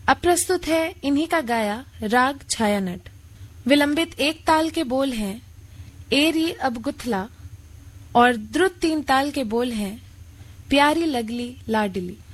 अब प्रस्तुत है इन्हीं का गाया राग छायानट। विलंबित एक ताल के बोल हैं एरी अब गुथला और द्रुत 3 ताल के बोल हैं प्यारी लगली लाडली।